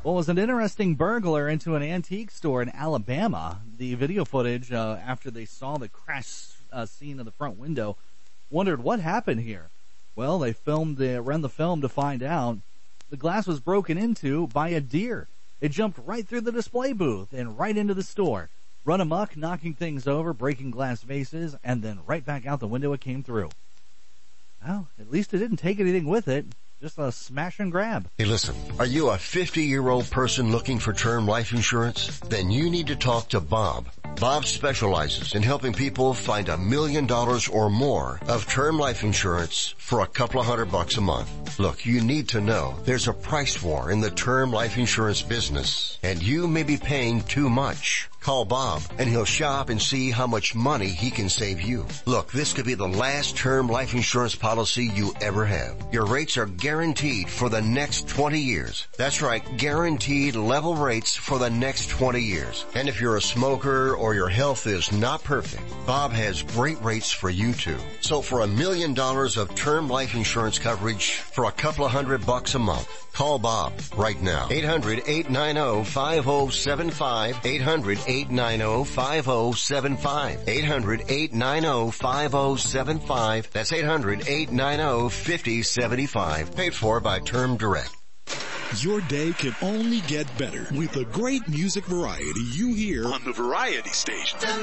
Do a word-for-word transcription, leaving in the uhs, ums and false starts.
Well, it was an interesting burglar into an antique store in Alabama. The video footage, uh, after they saw the crash uh, scene of the front window, wondered what happened here. Well, they filmed the, ran the film to find out. The glass was broken into by a deer. It jumped right through the display booth and right into the store. Run amok, knocking things over, breaking glass vases, and then right back out the window it came through. Well, at least it didn't take anything with it. Just a smash and grab. Hey, listen, are you a fifty-year-old person looking for term life insurance? Then you need to talk to Bob. Bob specializes in helping people find a million dollars or more of term life insurance for a couple of hundred bucks a month. Look, you need to know there's a price war in the term life insurance business, and you may be paying too much. Call Bob, and he'll shop and see how much money he can save you. Look, this could be the last term life insurance policy you ever have. Your rates are guaranteed for the next twenty years. That's right, guaranteed level rates for the next twenty years. And if you're a smoker or your health is not perfect, Bob has great rates for you too. So for a million dollars of term life insurance coverage for a couple of hundred bucks a month, call Bob right now. eight hundred, eight nine zero, five zero seven five. eight hundred, eight nine zero, five zero seven five. eight hundred, eight nine zero, five zero seven five. That's eight hundred, eight nine zero, five zero seven five. Paid for by Term Direct. Your day can only get better with the great music variety you hear on the Variety Station.